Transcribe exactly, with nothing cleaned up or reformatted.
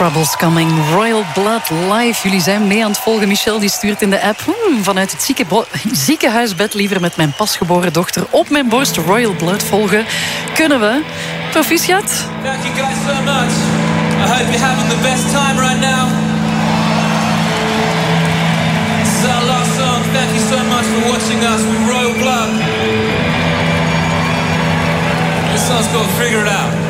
Troubles Coming, Royal Blood live. Jullie zijn mee aan het volgen. Michel die stuurt in de app hmm, vanuit het zieke ziekenhuisbed liever met mijn pasgeboren dochter op mijn borst Royal Blood volgen. Kunnen we? Proficiat. Thank you guys so much. I hope you're having the best time right now. This is our last song. Thank you so much for watching us with Royal Blood. This song's called Figure It Out.